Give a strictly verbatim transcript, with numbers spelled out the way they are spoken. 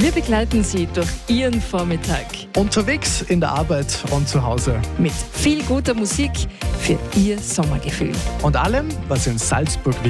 Wir begleiten Sie durch Ihren Vormittag Unterwegs, in der Arbeit und zu Hause. mit viel guter Musik für Ihr Sommergefühl. Und allem, was in Salzburg